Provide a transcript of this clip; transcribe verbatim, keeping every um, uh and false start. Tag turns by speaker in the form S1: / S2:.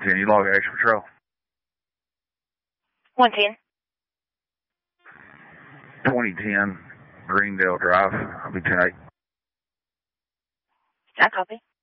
S1: ten, you log Action Patrol.
S2: one ten.
S1: twenty ten, Greendale Drive. I'll be ten eight.
S2: I copy.